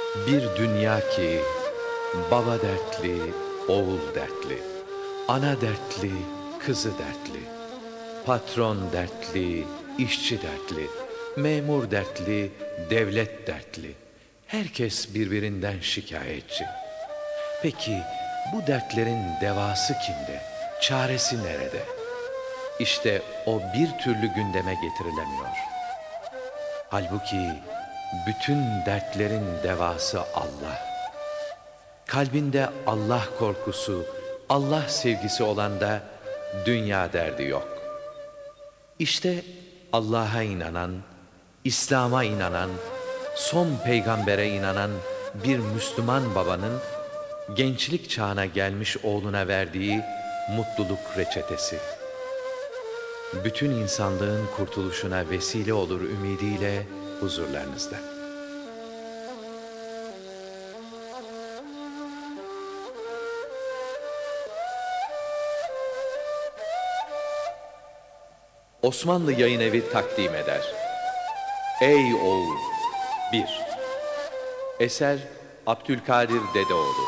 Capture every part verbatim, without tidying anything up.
Bir dünya ki baba dertli, oğul dertli, ana dertli, kızı dertli, patron dertli, işçi dertli, memur dertli, devlet dertli. Herkes birbirinden şikayetçi. Peki bu dertlerin devası kimde? Çaresi nerede? İşte o bir türlü gündeme getirilemiyor. Halbuki bütün dertlerin devası Allah. Kalbinde Allah korkusu, Allah sevgisi olan da dünya derdi yok. İşte Allah'a inanan, İslam'a inanan, son peygambere inanan bir Müslüman babanın gençlik çağına gelmiş oğluna verdiği mutluluk reçetesi. Bütün insanlığın kurtuluşuna vesile olur ümidiyle huzurlarınızda. Osmanlı Yayın Evi takdim eder. Ey oğul! bir. Eser Abdülkadir Dedeoğlu.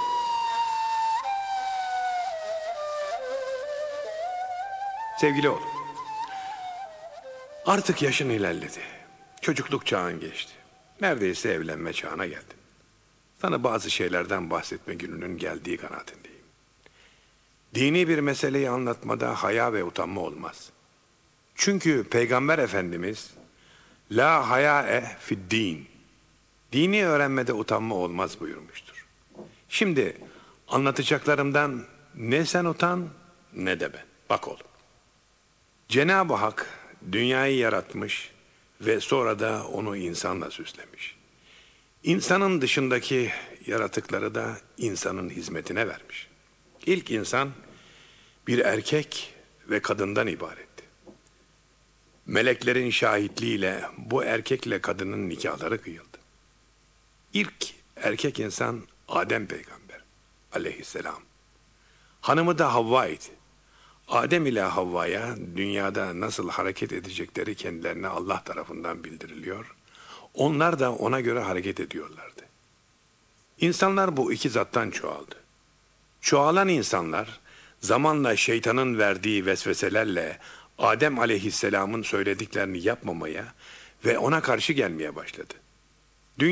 Sevgili oğlum, artık yaşın ilerledi. Çocukluk çağın geçti. Neredeyse evlenme çağına geldin. Sana bazı şeylerden bahsetme gününün geldiği kanaatindeyim. Dini bir meseleyi anlatmada haya ve utanma olmaz. Çünkü Peygamber Efendimiz La hayae fid din, dini öğrenmede utanma olmaz buyurmuştur. Şimdi anlatacaklarımdan ne sen utan ne de ben. Bak oğlum. Cenab-ı Hak dünyayı yaratmış ve sonra da onu insanla süslemiş. İnsanın dışındaki yaratıkları da insanın hizmetine vermiş. İlk insan bir erkek ve kadından ibaretti. Meleklerin şahitliğiyle bu erkekle kadının nikahları kıyıldı. İlk erkek insan Adem peygamber aleyhisselam. Hanımı da Havva idi. Adem ile Havva'ya dünyada nasıl hareket edecekleri kendilerine Allah tarafından bildiriliyor. Onlar da ona göre hareket ediyorlardı. İnsanlar bu iki zattan çoğaldı. Çoğalan insanlar zamanla şeytanın verdiği vesveselerle Adem aleyhisselamın söylediklerini yapmamaya ve ona karşı gelmeye başladı.